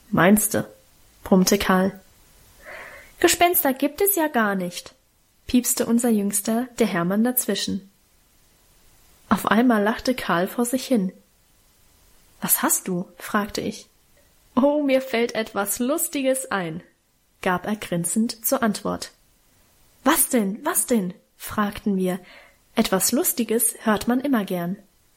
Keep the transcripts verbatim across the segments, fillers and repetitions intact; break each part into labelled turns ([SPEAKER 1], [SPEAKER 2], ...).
[SPEAKER 1] Meinste, brummte Karl. Gespenster gibt es ja gar nicht, piepste unser Jüngster, der Hermann, dazwischen. Auf einmal lachte Karl vor sich hin. Was hast du? Fragte ich. Oh, mir fällt etwas Lustiges ein, gab er grinsend zur Antwort. Was denn, was denn? Fragten wir. Etwas Lustiges hört man immer gern.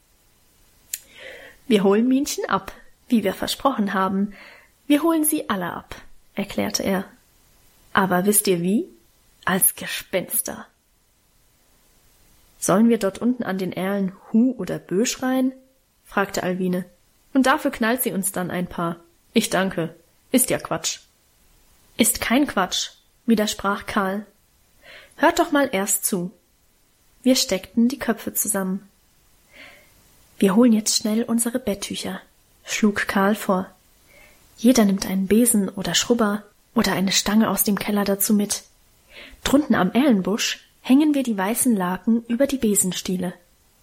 [SPEAKER 1] Wir holen Minchen ab, wie wir versprochen haben. Wir holen sie alle ab, erklärte er. Aber wisst ihr wie? Als Gespenster. Sollen wir dort unten an den Erlen Hu oder Bö schreien? Fragte Alwine. Und dafür knallt sie uns dann ein paar. Ich danke. Ist ja Quatsch. Ist kein Quatsch, widersprach Karl. Hört doch mal erst zu. Wir steckten die Köpfe zusammen. Wir holen jetzt schnell unsere Betttücher, schlug Karl vor. Jeder nimmt einen Besen oder Schrubber oder eine Stange aus dem Keller dazu mit. Drunten am Erlenbusch hängen wir die weißen Laken über die Besenstiele.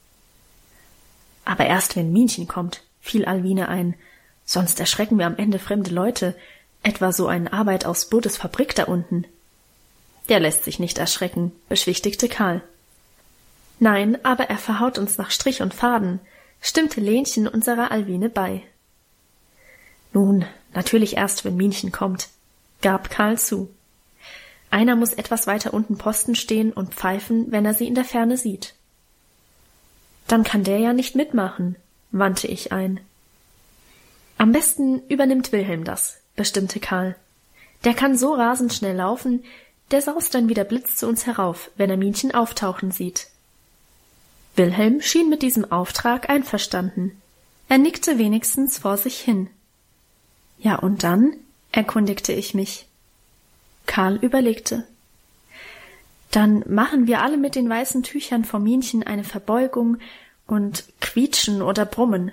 [SPEAKER 1] Aber erst wenn Minchen kommt, fiel Alwine ein, sonst erschrecken wir am Ende fremde Leute, etwa so ein Arbeit aus Bodes Fabrik da unten. Der lässt sich nicht erschrecken, beschwichtigte Karl. Nein, aber er verhaut uns nach Strich und Faden, stimmte Lenchen unserer Alwine bei. Nun, natürlich erst, wenn Minchen kommt, gab Karl zu. Einer muss etwas weiter unten Posten stehen und pfeifen, wenn er sie in der Ferne sieht. Dann kann der ja nicht mitmachen, wandte ich ein. Am besten übernimmt Wilhelm das, bestimmte Karl. Der kann so rasend schnell laufen, der saust dann wie der Blitz zu uns herauf, wenn er Minchen auftauchen sieht. Wilhelm schien mit diesem Auftrag einverstanden. Er nickte wenigstens vor sich hin. Ja, und dann? Erkundigte ich mich. Karl überlegte. Dann machen wir alle mit den weißen Tüchern vor Minchen eine Verbeugung und quietschen oder brummen.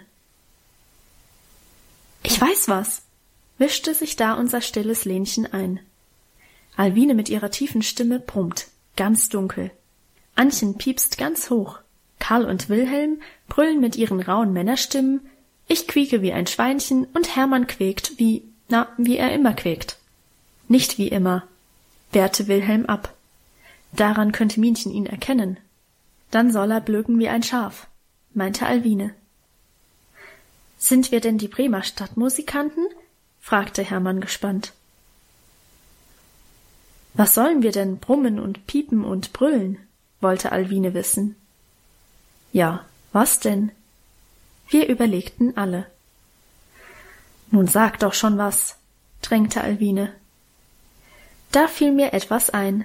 [SPEAKER 1] Ich weiß was, mischte sich da unser stilles Lenchen ein. Alwine mit ihrer tiefen Stimme brummt, ganz dunkel. Annchen piepst ganz hoch. Karl und Wilhelm brüllen mit ihren rauen Männerstimmen, ich quieke wie ein Schweinchen und Hermann quäkt wie, na, wie er immer quäkt. Nicht wie immer, wehrte Wilhelm ab. Daran könnte Minchen ihn erkennen. Dann soll er blöken wie ein Schaf, meinte Alwine. Sind wir denn die Bremer Stadtmusikanten? Fragte Hermann gespannt. Was sollen wir denn brummen und piepen und brüllen? Wollte Alwine wissen. Ja, was denn? Wir überlegten alle. Nun sag doch schon was, drängte Alwine. Da fiel mir etwas ein.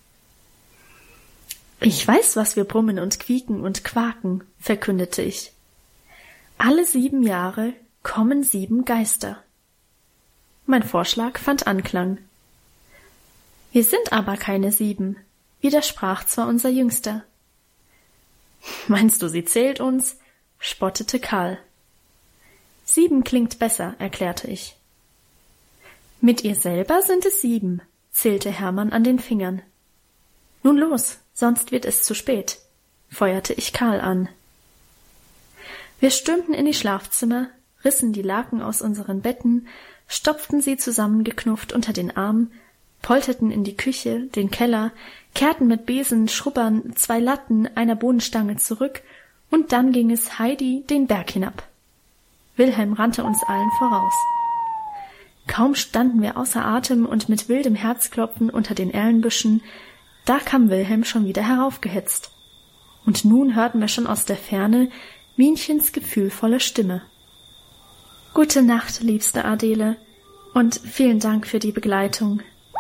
[SPEAKER 1] Ich weiß, was wir brummen und quieken und quaken, verkündete ich. Alle sieben Jahre kommen sieben Geister. Mein Vorschlag fand Anklang. Wir sind aber keine sieben, widersprach zwar unser Jüngster. Meinst du, sie zählt uns? Spottete Karl. Sieben klingt besser, erklärte ich. Mit ihr selber sind es sieben, zählte Hermann an den Fingern. Nun los, sonst wird es zu spät, feuerte ich Karl an. Wir stürmten in die Schlafzimmer, rissen die Laken aus unseren Betten, stopften sie zusammengeknufft unter den Arm, polterten in die Küche, den Keller, kehrten mit Besen, Schrubbern, zwei Latten, einer Bohnenstange zurück, und dann ging es Heidi den Berg hinab. Wilhelm rannte uns allen voraus. Kaum standen wir außer Atem und mit wildem Herzklopfen unter den Erlenbüschen, da kam Wilhelm schon wieder heraufgehetzt. Und nun hörten wir schon aus der Ferne Minchens gefühlvolle Stimme. Gute Nacht, liebste Adele, und vielen Dank für die Begleitung.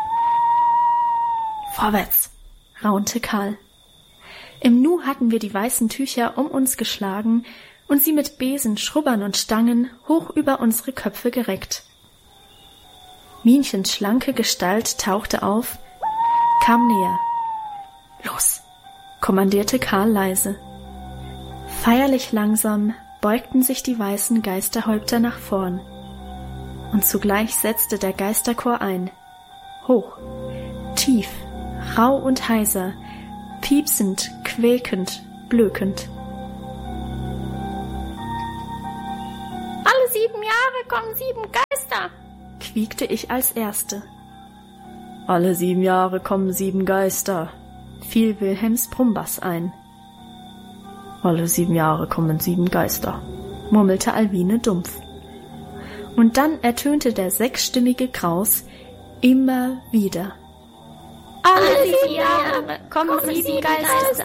[SPEAKER 1] Vorwärts, raunte Karl. Im Nu hatten wir die weißen Tücher um uns geschlagen und sie mit Besen, Schrubbern und Stangen hoch über unsere Köpfe gereckt. Minchens schlanke Gestalt tauchte auf, kam näher. Los, kommandierte Karl leise. Feierlich langsam beugten sich die weißen Geisterhäupter nach vorn, und zugleich setzte der Geisterchor ein. Hoch, tief, rau und heiser, piepsend, quäkend, blökend. Alle sieben Jahre kommen sieben Geister, quiekte ich als Erste.
[SPEAKER 2] Alle sieben Jahre kommen sieben Geister,
[SPEAKER 1] fiel Wilhelms Brummbass ein.
[SPEAKER 2] Alle sieben Jahre kommen sieben Geister,
[SPEAKER 1] murmelte Alwine dumpf. Und dann ertönte der sechsstimmige Graus immer wieder.
[SPEAKER 3] Alle sieben Jahre kommen sieben Geister.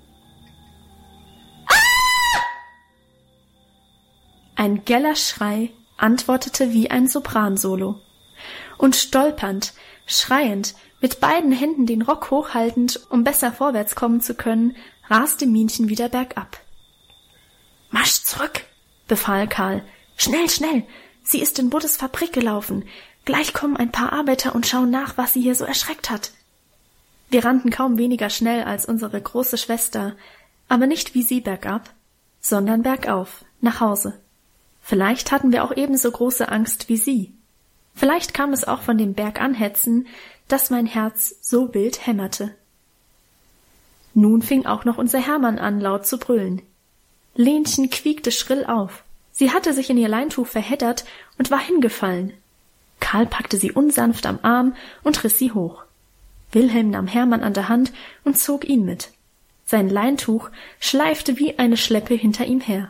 [SPEAKER 1] Ein geller Schrei antwortete wie ein Sopransolo. Und stolpernd, schreiend, mit beiden Händen den Rock hochhaltend, um besser vorwärts kommen zu können, raste Minchen wieder bergab. »Marsch zurück«, befahl Karl. »Schnell, schnell! Sie ist in Buddes Fabrik gelaufen. Gleich kommen ein paar Arbeiter und schauen nach, was sie hier so erschreckt hat.« Wir rannten kaum weniger schnell als unsere große Schwester, aber nicht wie sie bergab, sondern bergauf, nach Hause. Vielleicht hatten wir auch ebenso große Angst wie sie. Vielleicht kam es auch von dem Berganhetzen, dass mein Herz so wild hämmerte. Nun fing auch noch unser Hermann an, laut zu brüllen. Lenchen quiekte schrill auf. Sie hatte sich in ihr Leintuch verheddert und war hingefallen. Karl packte sie unsanft am Arm und riss sie hoch. Wilhelm nahm Hermann an der Hand und zog ihn mit. Sein Leintuch schleifte wie eine Schleppe hinter ihm her.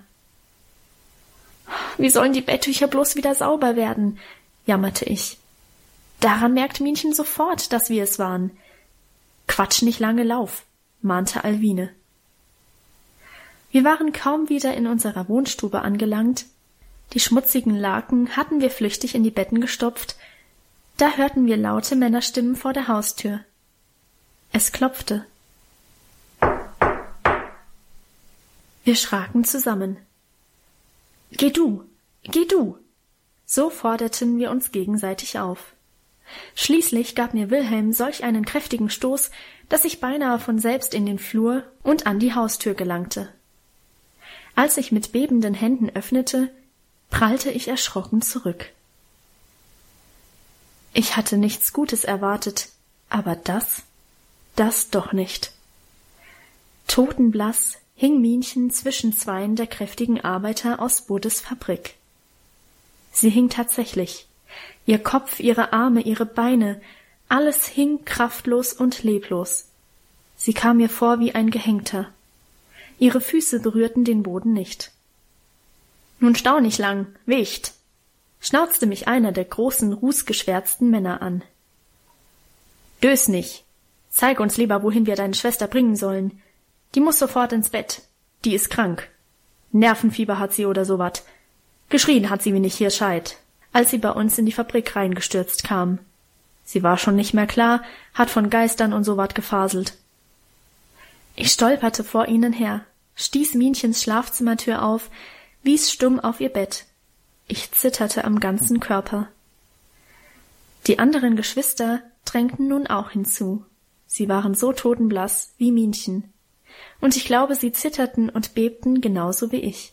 [SPEAKER 1] »Wie sollen die Betttücher bloß wieder sauber werden?« jammerte ich. Daran merkte Minchen sofort, dass wir es waren. »Quatsch nicht lange, lauf«, mahnte Alwine. Wir waren kaum wieder in unserer Wohnstube angelangt. Die schmutzigen Laken hatten wir flüchtig in die Betten gestopft. Da hörten wir laute Männerstimmen vor der Haustür. Es klopfte. Wir schraken zusammen. »Geh du, geh du!« So forderten wir uns gegenseitig auf. Schließlich gab mir Wilhelm solch einen kräftigen Stoß, dass ich beinahe von selbst in den Flur und an die Haustür gelangte. Als ich mit bebenden Händen öffnete, prallte ich erschrocken zurück. Ich hatte nichts Gutes erwartet, aber das, das doch nicht. Totenblass hing Minchen zwischen zweien der kräftigen Arbeiter aus Buddes Fabrik. Sie hing tatsächlich. Ihr Kopf, ihre Arme, ihre Beine, alles hing kraftlos und leblos. Sie kam mir vor wie ein Gehängter. Ihre Füße berührten den Boden nicht. »Nun stau nicht lang, Wicht«, schnauzte mich einer der großen, rußgeschwärzten Männer an. »Dös nicht. Zeig uns lieber, wohin wir deine Schwester bringen sollen. Die muss sofort ins Bett. Die ist krank. Nervenfieber hat sie oder so wat. Geschrien hat sie wie nicht hier scheit, als sie bei uns in die Fabrik reingestürzt kam. Sie war schon nicht mehr klar, hat von Geistern und so wat gefaselt.« Ich stolperte vor ihnen her, stieß Minchens Schlafzimmertür auf, wies stumm auf ihr Bett. Ich zitterte am ganzen Körper. Die anderen Geschwister drängten nun auch hinzu. Sie waren so totenblass wie Minchen. Und ich glaube, sie zitterten und bebten genauso wie ich.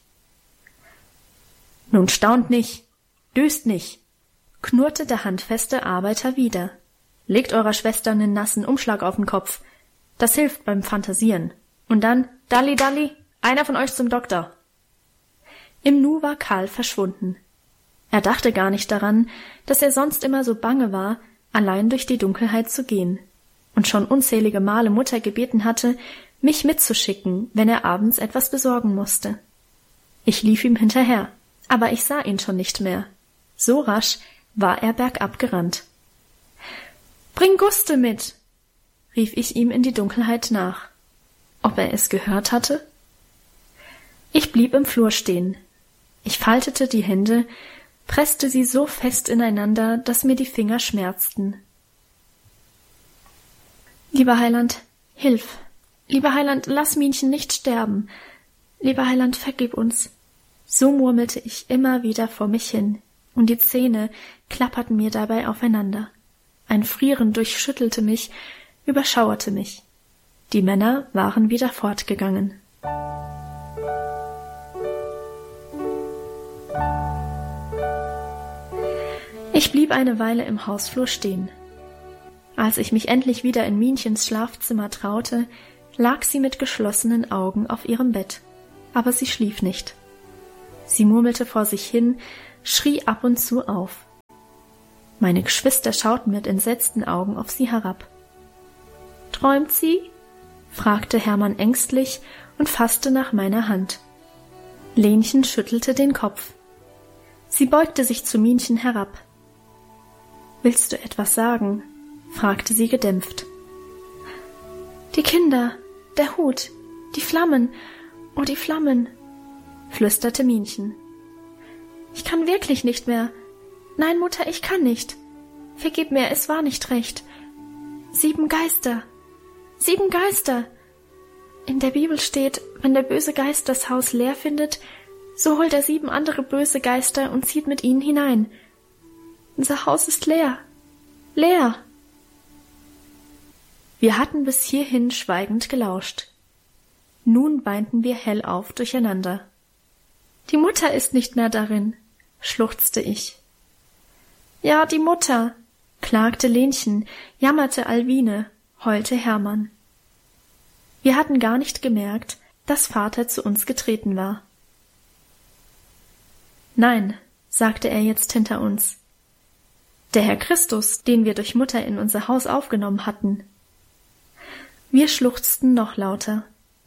[SPEAKER 1] »Nun staunt nicht, döst nicht«, knurrte der handfeste Arbeiter wieder. »Legt eurer Schwester einen nassen Umschlag auf den Kopf. Das hilft beim Phantasieren. Und dann, Dalli, Dalli, einer von euch zum Doktor.« Im Nu war Karl verschwunden. Er dachte gar nicht daran, dass er sonst immer so bange war, allein durch die Dunkelheit zu gehen und schon unzählige Male Mutter gebeten hatte, mich mitzuschicken, wenn er abends etwas besorgen musste. Ich lief ihm hinterher, aber ich sah ihn schon nicht mehr. So rasch war er bergab gerannt. »Bring Guste mit«, rief ich ihm in die Dunkelheit nach. Ob er es gehört hatte? Ich blieb im Flur stehen. Ich faltete die Hände, presste sie so fest ineinander, dass mir die Finger schmerzten. »Lieber Heiland, hilf! Lieber Heiland, lass Minchen nicht sterben! Lieber Heiland, vergib uns!« So murmelte ich immer wieder vor mich hin, und die Zähne klapperten mir dabei aufeinander. Ein Frieren durchschüttelte mich, überschauerte mich. Die Männer waren wieder fortgegangen. Ich blieb eine Weile im Hausflur stehen. Als ich mich endlich wieder in Minchens Schlafzimmer traute, lag sie mit geschlossenen Augen auf ihrem Bett, aber sie schlief nicht. Sie murmelte vor sich hin, schrie ab und zu auf. Meine Geschwister schauten mit entsetzten Augen auf sie herab. »Träumt sie?« fragte Hermann ängstlich und fasste nach meiner Hand. Lenchen schüttelte den Kopf. Sie beugte sich zu Minchen herab. »Willst du etwas sagen?« fragte sie gedämpft. »Die Kinder, der Hut, die Flammen, oh die Flammen«, flüsterte Minchen. »Ich kann wirklich nicht mehr. Nein, Mutter, ich kann nicht. Vergib mir, es war nicht recht. Sieben Geister, sieben Geister. In der Bibel steht, wenn der böse Geist das Haus leer findet, so holt er sieben andere böse Geister und zieht mit ihnen hinein. Unser Haus ist leer, leer.« Wir hatten bis hierhin schweigend gelauscht. Nun weinten wir hellauf durcheinander. »Die Mutter ist nicht mehr darin«, schluchzte ich. »Ja, die Mutter«, klagte Lenchen, jammerte Alwine, heulte Hermann. Wir hatten gar nicht gemerkt, dass Vater zu uns getreten war. »Nein«, sagte er jetzt hinter uns, »der Herr Christus, den wir durch Mutter in unser Haus aufgenommen hatten.« Wir schluchzten noch lauter.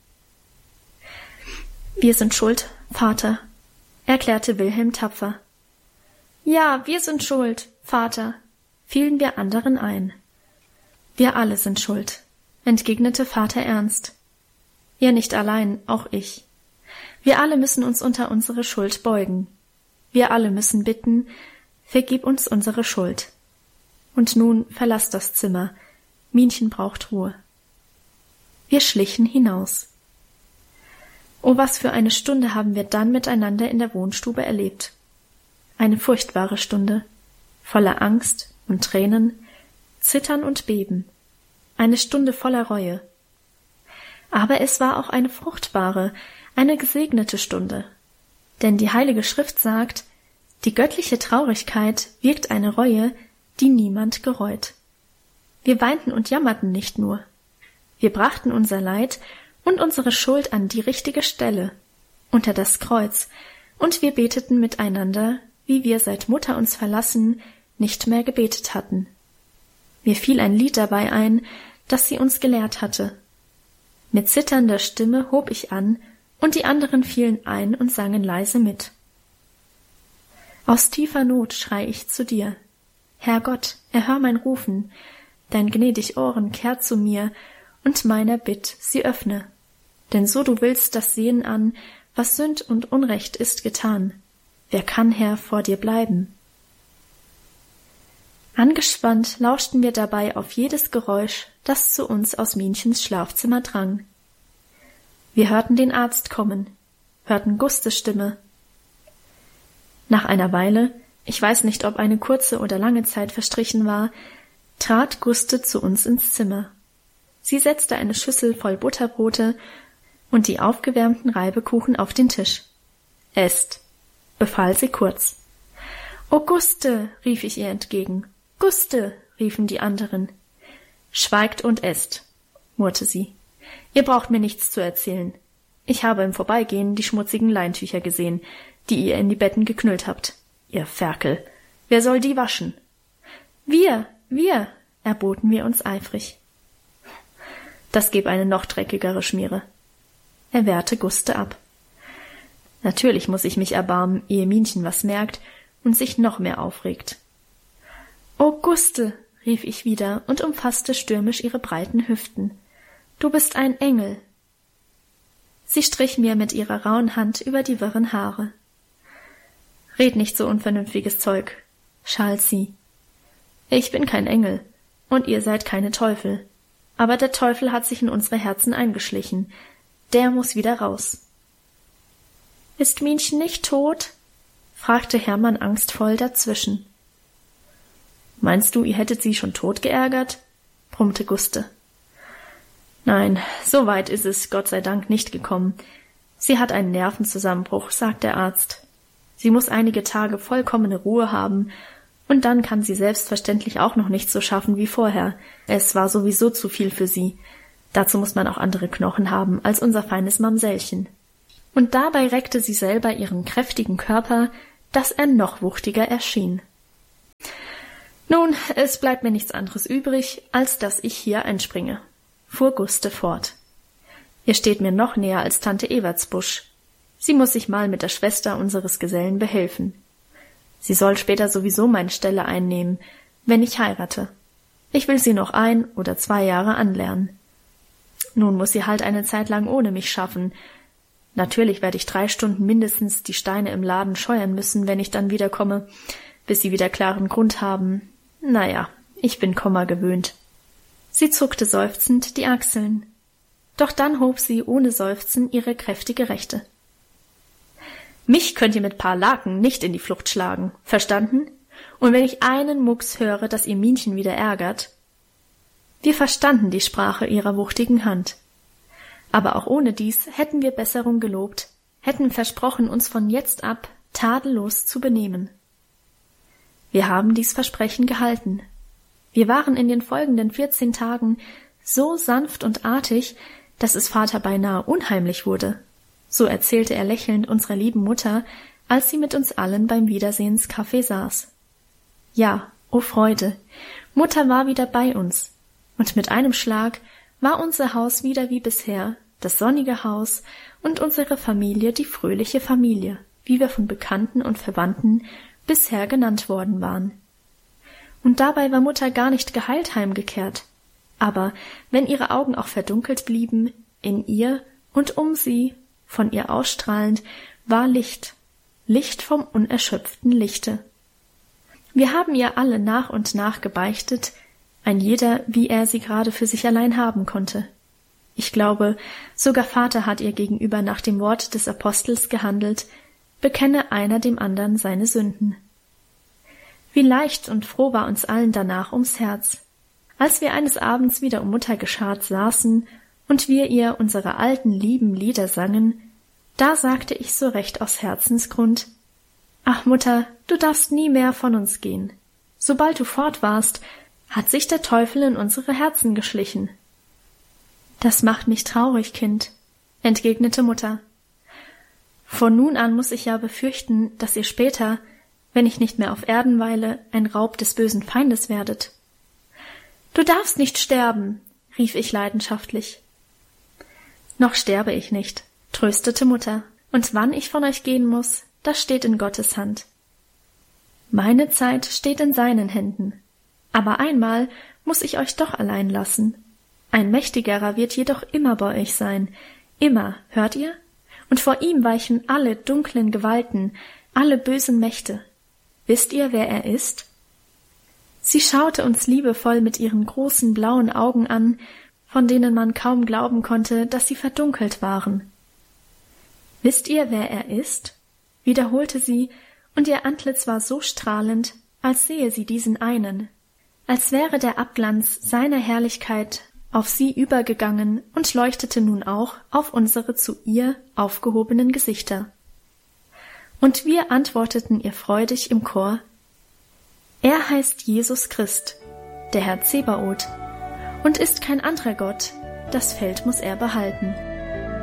[SPEAKER 1] »Wir sind schuld, Vater«, erklärte Wilhelm tapfer. »Ja, wir sind schuld, Vater«, fielen wir anderen ein. »Wir alle sind schuld«, entgegnete Vater ernst. »Ihr nicht allein, auch ich. Wir alle müssen uns unter unsere Schuld beugen. Wir alle müssen bitten, vergib uns unsere Schuld. Und nun verlass das Zimmer. Minchen braucht Ruhe.« Wir schlichen hinaus. Oh, was für eine Stunde haben wir dann miteinander in der Wohnstube erlebt. Eine furchtbare Stunde, voller Angst und Tränen, Zittern und Beben. Eine Stunde voller Reue. Aber es war auch eine fruchtbare, eine gesegnete Stunde. Denn die Heilige Schrift sagt, die göttliche Traurigkeit wirkt eine Reue, die niemand gereut. Wir weinten und jammerten nicht nur. Wir brachten unser Leid und unsere Schuld an die richtige Stelle, unter das Kreuz, und wir beteten miteinander, wie wir seit Mutter uns verlassen nicht mehr gebetet hatten. Mir fiel ein Lied dabei ein, das sie uns gelehrt hatte. Mit zitternder Stimme hob ich an, und die anderen fielen ein und sangen leise mit. Aus tiefer Not schrei ich zu dir. Herr Gott, erhör mein Rufen, dein gnädig Ohren kehrt zu mir, und meiner Bitt sie öffne. Denn so du willst das sehen an, was Sünd und Unrecht ist getan. Wer kann, Herr, vor dir bleiben? Angespannt lauschten wir dabei auf jedes Geräusch, das zu uns aus Minchens Schlafzimmer drang. Wir hörten den Arzt kommen, hörten Gustes Stimme. Nach einer Weile, ich weiß nicht, ob eine kurze oder lange Zeit verstrichen war, trat Guste zu uns ins Zimmer. Sie setzte eine Schüssel voll Butterbrote und die aufgewärmten Reibekuchen auf den Tisch. »Esst«, befahl sie kurz. »Oh, Guste«, rief ich ihr entgegen. »Guste«, riefen die anderen. »Schweigt und esst«, murrte sie. »Ihr braucht mir nichts zu erzählen. Ich habe im Vorbeigehen die schmutzigen Leintücher gesehen, die ihr in die Betten geknüllt habt. Ihr Ferkel. Wer soll die waschen?« »Wir, wir«, erboten wir uns eifrig. »Das gäb eine noch dreckigere Schmiere«, er wehrte Guste ab. »Natürlich muß ich mich erbarmen, ehe Minchen was merkt und sich noch mehr aufregt.« »Oh, Guste«, rief ich wieder und umfasste stürmisch ihre breiten Hüften. »Du bist ein Engel.« Sie strich mir mit ihrer rauen Hand über die wirren Haare. »Red nicht so unvernünftiges Zeug«, schalt sie. »Ich bin kein Engel, und ihr seid keine Teufel. Aber der Teufel hat sich in unsere Herzen eingeschlichen. Der muß wieder raus.« »Ist Minchen nicht tot?« fragte Hermann angstvoll dazwischen. »Meinst du, ihr hättet sie schon tot geärgert?« brummte Guste. »Nein, so weit ist es, Gott sei Dank, nicht gekommen. Sie hat einen Nervenzusammenbruch«, sagt der Arzt. »Sie muß einige Tage vollkommene Ruhe haben, und dann kann sie selbstverständlich auch noch nicht so schaffen wie vorher. Es war sowieso zu viel für sie. Dazu muss man auch andere Knochen haben als unser feines Mamsellchen.« Und dabei reckte sie selber ihren kräftigen Körper, dass er noch wuchtiger erschien. Nun, es bleibt mir nichts anderes übrig, als dass ich hier einspringe, fuhr Guste fort. Ihr steht mir noch näher als Tante Evertsbusch. Sie muss sich mal mit der Schwester unseres Gesellen behelfen. Sie soll später sowieso meine Stelle einnehmen, wenn ich heirate. Ich will sie noch ein oder zwei Jahre anlernen. Nun muss sie halt eine Zeit lang ohne mich schaffen. Natürlich werde ich drei Stunden mindestens die Steine im Laden scheuern müssen, wenn ich dann wiederkomme, bis sie wieder klaren Grund haben. Naja, ich bin Komma gewöhnt. Sie zuckte seufzend die Achseln. Doch dann hob sie ohne Seufzen ihre kräftige Rechte. Mich könnt ihr mit paar Laken nicht in die Flucht schlagen, verstanden? Und wenn ich einen Mucks höre, dass ihr Minchen wieder ärgert. Wir verstanden die Sprache ihrer wuchtigen Hand. Aber auch ohne dies hätten wir Besserung gelobt, hätten versprochen, uns von jetzt ab tadellos zu benehmen. Wir haben dies Versprechen gehalten. Wir waren in den folgenden vierzehn Tagen so sanft und artig, dass es Vater beinahe unheimlich wurde. So erzählte er lächelnd unserer lieben Mutter, als sie mit uns allen beim Wiedersehenskaffee saß. Ja, o Freude, Mutter war wieder bei uns, und mit einem Schlag war unser Haus wieder wie bisher, das sonnige Haus und unsere Familie die fröhliche Familie, wie wir von Bekannten und Verwandten bisher genannt worden waren. Und dabei war Mutter gar nicht geheilt heimgekehrt, aber wenn ihre Augen auch verdunkelt blieben, in ihr und um sie, von ihr ausstrahlend, war Licht, Licht vom unerschöpften Lichte. Wir haben ihr alle nach und nach gebeichtet, ein jeder, wie er sie gerade für sich allein haben konnte. Ich glaube, sogar Vater hat ihr gegenüber nach dem Wort des Apostels gehandelt, bekenne einer dem anderen seine Sünden. Wie leicht und froh war uns allen danach ums Herz, als wir eines Abends wieder um Mutter geschart saßen und wir ihr unsere alten lieben Lieder sangen, da sagte ich so recht aus Herzensgrund: »Ach, Mutter, du darfst nie mehr von uns gehen. Sobald du fort warst, hat sich der Teufel in unsere Herzen geschlichen.« »Das macht mich traurig, Kind«, entgegnete Mutter. »Von nun an muß ich ja befürchten, dass ihr später, wenn ich nicht mehr auf Erden weile, ein Raub des bösen Feindes werdet.« »Du darfst nicht sterben«, rief ich leidenschaftlich. »Noch sterbe ich nicht«, tröstete Mutter, »und wann ich von euch gehen muß, das steht in Gottes Hand. Meine Zeit steht in seinen Händen. Aber einmal muß ich euch doch allein lassen. Ein Mächtigerer wird jedoch immer bei euch sein. Immer, hört ihr? Und vor ihm weichen alle dunklen Gewalten, alle bösen Mächte. Wisst ihr, wer er ist?« Sie schaute uns liebevoll mit ihren großen blauen Augen an, von denen man kaum glauben konnte, dass sie verdunkelt waren. »Wisst ihr, wer er ist?« wiederholte sie, und ihr Antlitz war so strahlend, als sehe sie diesen einen, als wäre der Abglanz seiner Herrlichkeit auf sie übergegangen und leuchtete nun auch auf unsere zu ihr aufgehobenen Gesichter. Und wir antworteten ihr freudig im Chor: »Er heißt Jesus Christ, der Herr Zebaoth, und ist kein anderer Gott, das Feld muß er behalten.«